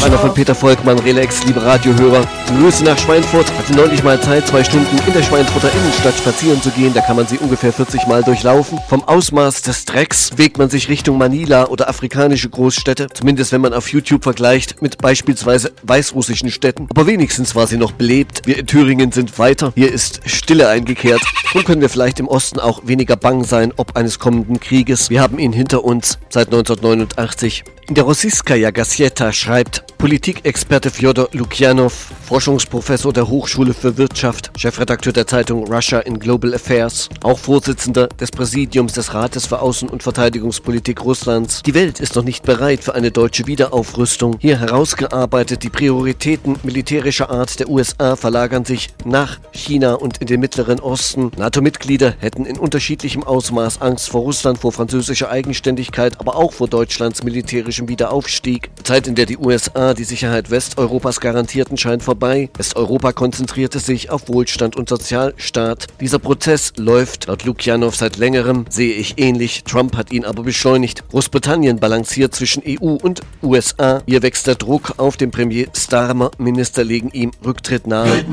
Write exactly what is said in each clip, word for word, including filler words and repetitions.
Noch einer von Peter Volkmann, Relax, liebe Radiohörer. Grüße nach Schweinfurt. Hatte neulich mal Zeit, zwei Stunden in der Schweinfurter Innenstadt spazieren zu gehen. Da kann man sie ungefähr vierzig Mal durchlaufen. Vom Ausmaß des Drecks bewegt man sich Richtung Manila oder afrikanische Großstädte. Zumindest wenn man auf YouTube vergleicht mit beispielsweise weißrussischen Städten. Aber wenigstens war sie noch belebt. Wir in Thüringen sind weiter. Hier ist Stille eingekehrt. Nun können wir vielleicht im Osten auch weniger bang sein, ob eines kommenden Krieges. Wir haben ihn hinter uns seit neunzehnhundertneunundachtzig. In der Rossijskaja Gazeta schreibt Politikexperte Fjodor Lukjanov, Forschungsprofessor der Hochschule für Wirtschaft, Chefredakteur der Zeitung Russia in Global Affairs, auch Vorsitzender des Präsidiums des Rates für Außen- und Verteidigungspolitik Russlands. Die Welt ist noch nicht bereit für eine deutsche Wiederaufrüstung. Hier herausgearbeitet, die Prioritäten militärischer Art der U S A verlagern sich nach China und in den Mittleren Osten. NATO-Mitglieder hätten in unterschiedlichem Ausmaß Angst vor Russland, vor französischer Eigenständigkeit, aber auch vor Deutschlands militärischem Wiederaufstieg. Die Zeit, in der die U S A die Sicherheit Westeuropas garantierten, scheint vorbei. Westeuropa konzentrierte sich auf Wohlstand und Sozialstaat. Dieser Prozess läuft laut Lukjanov seit längerem, sehe ich ähnlich. Trump hat ihn aber beschleunigt. Großbritannien balanciert zwischen E U und U S A. Hier wächst der Druck auf den Premier Starmer. Minister legen ihm Rücktritt nahe.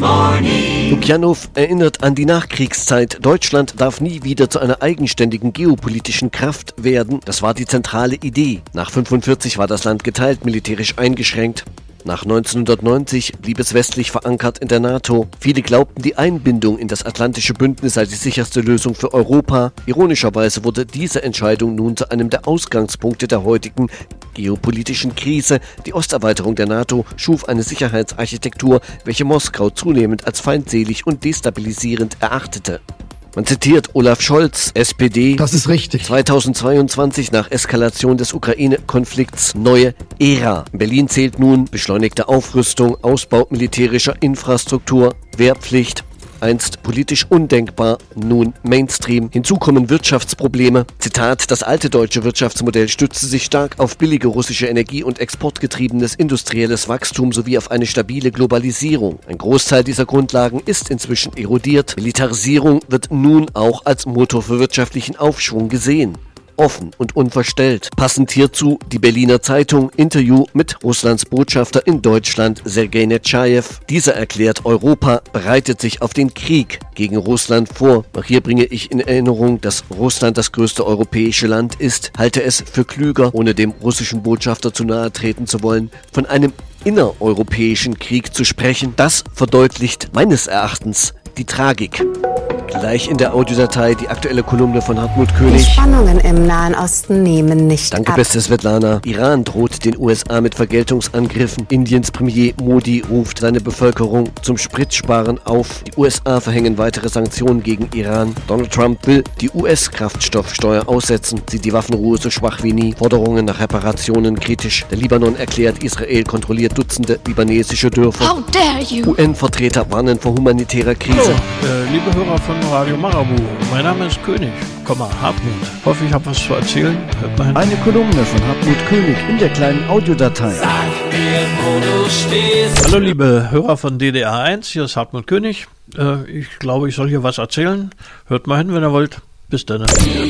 Lukjanov erinnert an die Nachkriegszeit. Deutschland darf nie wieder zu einer eigenständigen geopolitischen Kraft werden. Das war die zentrale Idee. Nach fünfundvierzig war das Land geteilt, militärisch eingeschränkt. Nach neunzehnhundertneunzig blieb es westlich verankert in der NATO. Viele glaubten, die Einbindung in das Atlantische Bündnis sei die sicherste Lösung für Europa. Ironischerweise wurde diese Entscheidung nun zu einem der Ausgangspunkte der heutigen geopolitischen Krise. Die Osterweiterung der NATO schuf eine Sicherheitsarchitektur, welche Moskau zunehmend als feindselig und destabilisierend erachtete. Man zitiert Olaf Scholz, S P D. Das ist richtig. zweitausendzweiundzwanzig nach Eskalation des Ukraine-Konflikts neue Ära. Berlin zählt nun beschleunigte Aufrüstung, Ausbau militärischer Infrastruktur, Wehrpflicht. Einst politisch undenkbar, nun Mainstream. Hinzu kommen Wirtschaftsprobleme. Zitat, das alte deutsche Wirtschaftsmodell stützte sich stark auf billige russische Energie und exportgetriebenes industrielles Wachstum sowie auf eine stabile Globalisierung. Ein Großteil dieser Grundlagen ist inzwischen erodiert. Militarisierung wird nun auch als Motor für wirtschaftlichen Aufschwung gesehen. Offen und unverstellt. Passend hierzu die Berliner Zeitung, Interview mit Russlands Botschafter in Deutschland, Sergei Netschajew. Dieser erklärt, Europa bereitet sich auf den Krieg gegen Russland vor. Auch hier bringe ich in Erinnerung, dass Russland das größte europäische Land ist. Halte es für klüger, ohne dem russischen Botschafter zu nahe treten zu wollen, von einem innereuropäischen Krieg zu sprechen. Das verdeutlicht meines Erachtens die Tragik. Gleich in der Audiodatei die aktuelle Kolumne von Hartmut König. Die Spannungen im Nahen Osten nehmen nicht Danke, ab. beste Svetlana. Iran droht den U S A mit Vergeltungsangriffen. Indiens Premier Modi ruft seine Bevölkerung zum Spritsparen auf. Die U S A verhängen weitere Sanktionen gegen Iran. Donald Trump will die U S-Kraftstoffsteuer aussetzen. Sieht die Waffenruhe so schwach wie nie. Forderungen nach Reparationen kritisch. Der Libanon erklärt, Israel kontrolliert Dutzende libanesische Dörfer. How dare you? U N-Vertreter warnen vor humanitärer Krise. Hallo, äh, liebe Hörer von Radio Marabu, mein Name ist König, Komma, Hartmut. Hoffe, ich habe was zu erzählen. Hört mal hin. Eine Kolumne von Hartmut König in der kleinen Audiodatei. Sag mir, wo du stehst. Hallo liebe Hörer von D D R eins, hier ist Hartmut König. Äh, ich glaube, ich soll hier was erzählen. Hört mal hin, wenn ihr wollt. Bis dann.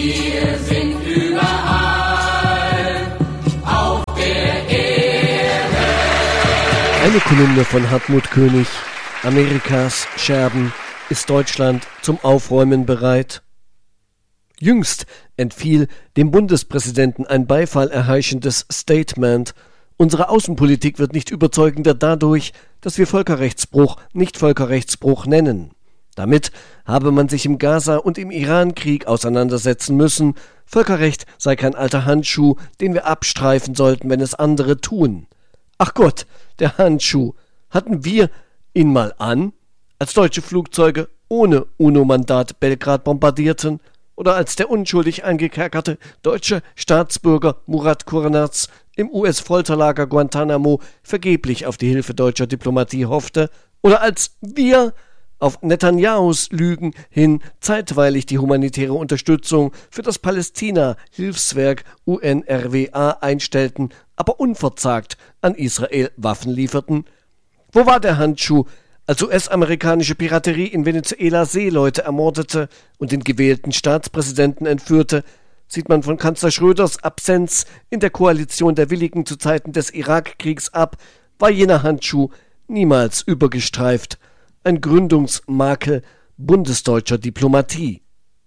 Wir sind überall auf der Erde. Eine Kolumne von Hartmut König. Amerikas Scherben. Ist Deutschland zum Aufräumen bereit? Jüngst entfiel dem Bundespräsidenten ein beifallerheichendes Statement. Unsere Außenpolitik wird nicht überzeugender dadurch, dass wir Völkerrechtsbruch nicht Völkerrechtsbruch nennen. Damit habe man sich im Gaza- und im Iran-Krieg auseinandersetzen müssen. Völkerrecht sei kein alter Handschuh, den wir abstreifen sollten, wenn es andere tun. Ach Gott, der Handschuh. Hatten wir ihn mal an? Als deutsche Flugzeuge ohne UNO-Mandat Belgrad bombardierten oder als der unschuldig eingekerkerte deutsche Staatsbürger Murat Kurnaz im U S-Folterlager Guantanamo vergeblich auf die Hilfe deutscher Diplomatie hoffte oder als wir auf Netanyahus Lügen hin zeitweilig die humanitäre Unterstützung für das Palästina-Hilfswerk U N R W A einstellten, aber unverzagt an Israel Waffen lieferten. Wo war der Handschuh, als U S-amerikanische Piraterie in Venezuela Seeleute ermordete und den gewählten Staatspräsidenten entführte? Sieht man von Kanzler Schröders Absenz in der Koalition der Willigen zu Zeiten des Irakkriegs ab, war jener Handschuh niemals übergestreift, ein Gründungsmakel bundesdeutscher Diplomatie.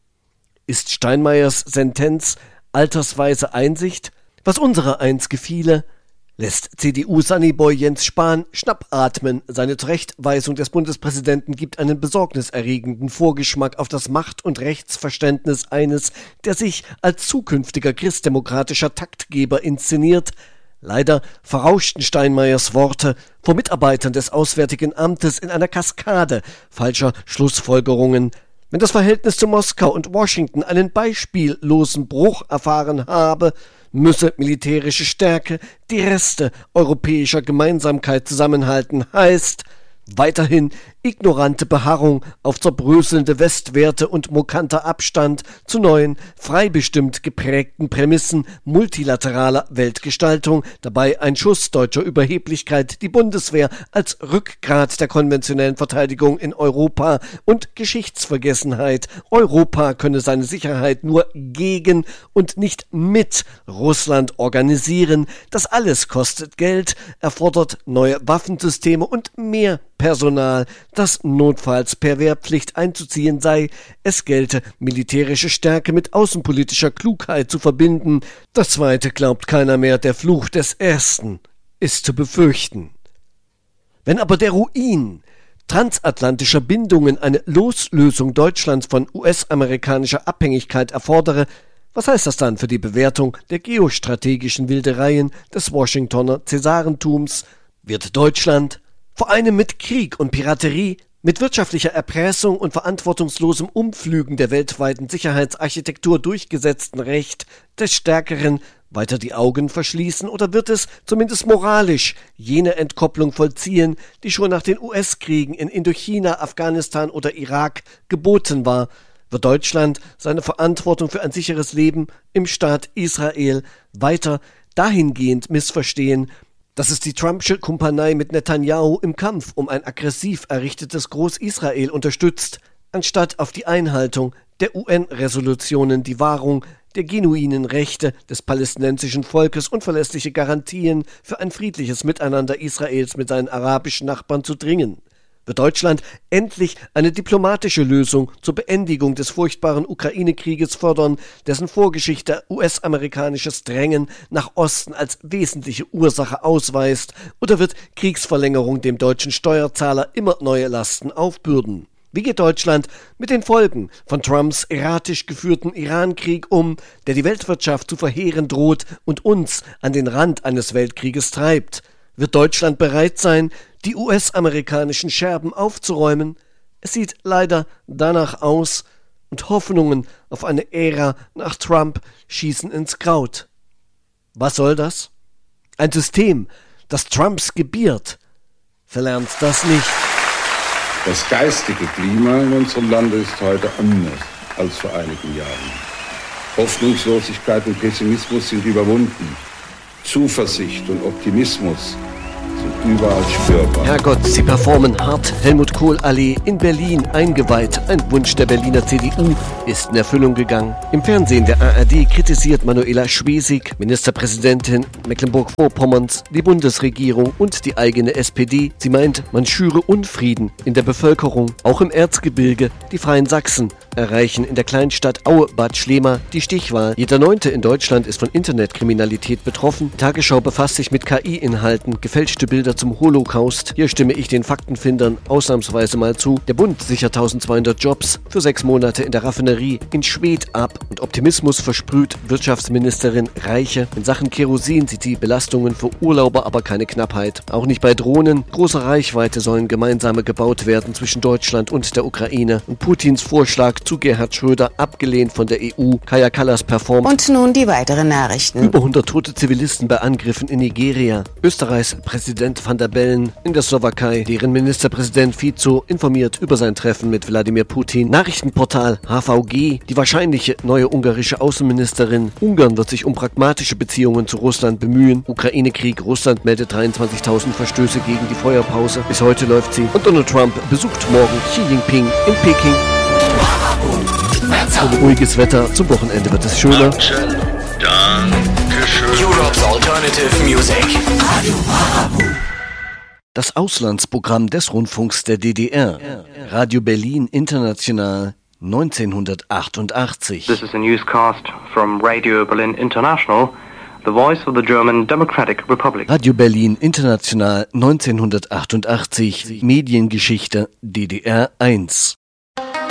Ist Steinmeiers Sentenz altersweise Einsicht? Was unserer einst gefiele, lässt C D U-Sunnyboy Jens Spahn schnappatmen. Seine Zurechtweisung des Bundespräsidenten gibt einen besorgniserregenden Vorgeschmack auf das Macht- und Rechtsverständnis eines, der sich als zukünftiger christdemokratischer Taktgeber inszeniert. Leider verrauschten Steinmeiers Worte vor Mitarbeitern des Auswärtigen Amtes in einer Kaskade falscher Schlussfolgerungen. Wenn das Verhältnis zu Moskau und Washington einen beispiellosen Bruch erfahren habe, müsse militärische Stärke die Reste europäischer Gemeinsamkeit zusammenhalten, heißt weiterhin ignorante Beharrung auf zerbröselnde Westwerte und mokanter Abstand zu neuen, freibestimmt geprägten Prämissen multilateraler Weltgestaltung, dabei ein Schuss deutscher Überheblichkeit, die Bundeswehr als Rückgrat der konventionellen Verteidigung in Europa und Geschichtsvergessenheit. Europa könne seine Sicherheit nur gegen und nicht mit Russland organisieren. Das alles kostet Geld, erfordert neue Waffensysteme und mehr Personal, das notfalls per Wehrpflicht einzuziehen sei. Es gelte, militärische Stärke mit außenpolitischer Klugheit zu verbinden. Das Zweite glaubt keiner mehr, der Fluch des Ersten ist zu befürchten. Wenn aber der Ruin transatlantischer Bindungen eine Loslösung Deutschlands von U S-amerikanischer Abhängigkeit erfordere, was heißt das dann für die Bewertung der geostrategischen Wildereien des Washingtoner Cäsarentums? Wird Deutschland vor einem mit Krieg und Piraterie, mit wirtschaftlicher Erpressung und verantwortungslosem Umpflügen der weltweiten Sicherheitsarchitektur durchgesetzten Recht des Stärkeren weiter die Augen verschließen, oder wird es zumindest moralisch jene Entkopplung vollziehen, die schon nach den U S-Kriegen in Indochina, Afghanistan oder Irak geboten war? Wird Deutschland seine Verantwortung für ein sicheres Leben im Staat Israel weiter dahingehend missverstehen, dass es die Trumpsche Kumpanei mit Netanyahu im Kampf um ein aggressiv errichtetes Groß-Israel unterstützt, anstatt auf die Einhaltung der U N-Resolutionen, die Wahrung der genuinen Rechte des palästinensischen Volkes und verlässliche Garantien für ein friedliches Miteinander Israels mit seinen arabischen Nachbarn zu dringen? Wird Deutschland endlich eine diplomatische Lösung zur Beendigung des furchtbaren Ukraine-Krieges fördern, dessen Vorgeschichte U S-amerikanisches Drängen nach Osten als wesentliche Ursache ausweist, oder wird Kriegsverlängerung dem deutschen Steuerzahler immer neue Lasten aufbürden? Wie geht Deutschland mit den Folgen von Trumps erratisch geführten Iran-Krieg um, der die Weltwirtschaft zu verheeren droht und uns an den Rand eines Weltkrieges treibt? Wird Deutschland bereit sein, die U S-amerikanischen Scherben aufzuräumen? Es sieht leider danach aus, und Hoffnungen auf eine Ära nach Trump schießen ins Kraut. Was soll das? Ein System, das Trumps gebiert, verlernt das nicht. Das geistige Klima in unserem Lande ist heute anders als vor einigen Jahren. Hoffnungslosigkeit und Pessimismus sind überwunden. Zuversicht und Optimismus sind überall spürbar. Herrgott, sie performen hart. Helmut Kohl-Allee in Berlin eingeweiht. Ein Wunsch der Berliner C D U ist in Erfüllung gegangen. Im Fernsehen der A R D kritisiert Manuela Schwesig, Ministerpräsidentin Mecklenburg-Vorpommerns, die Bundesregierung und die eigene S P D. Sie meint, man schüre Unfrieden in der Bevölkerung. Auch im Erzgebirge, die Freien Sachsen, erreichen in der Kleinstadt Aue-Bad Schlema die Stichwahl. Jeder Neunte in Deutschland ist von Internetkriminalität betroffen. Die Tagesschau befasst sich mit K I-Inhalten, gefälschte Bilder zum Holocaust. Hier stimme ich den Faktenfindern ausnahmsweise mal zu. Der Bund sichert eintausendzweihundert Jobs für sechs Monate in der Raffinerie in Schwedt ab. Und Optimismus versprüht Wirtschaftsministerin Reiche. In Sachen Kerosin sieht sie Belastungen für Urlauber aber keine Knappheit. Auch nicht bei Drohnen. Große Reichweite sollen gemeinsame gebaut werden zwischen Deutschland und der Ukraine. Und Putins Vorschlag zu Gerhard Schröder, abgelehnt von der E U. Kaja Kallas performt. Und nun die weiteren Nachrichten. Über hundert tote Zivilisten bei Angriffen in Nigeria. Österreichs Präsident Van der Bellen in der Slowakei. Deren Ministerpräsident Fico informiert über sein Treffen mit Wladimir Putin. Nachrichtenportal H V G. Die wahrscheinliche neue ungarische Außenministerin. Ungarn wird sich um pragmatische Beziehungen zu Russland bemühen. Ukraine-Krieg. Russland meldet dreiundzwanzigtausend Verstöße gegen die Feuerpause. Bis heute läuft sie. Und Donald Trump besucht morgen Xi Jinping in Peking. Und ruhiges Wetter. Zum Wochenende wird es schöner. Dankeschön. Dankeschön. Europe's alternative music. Radio Marabu. Das Auslandsprogramm des Rundfunks der D D R. Radio Berlin International neunzehnhundertachtundachtzig. This is a newscast from Radio Berlin International, the voice of the German Democratic Republic. Radio Berlin International neunzehnhundertachtundachtzig. Mediengeschichte D D R eins.